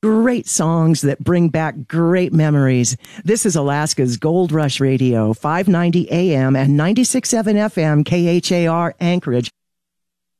great songs that bring back great memories. This is Alaska's Gold Rush Radio, 590 AM and 96.7 FM, KHAR Anchorage.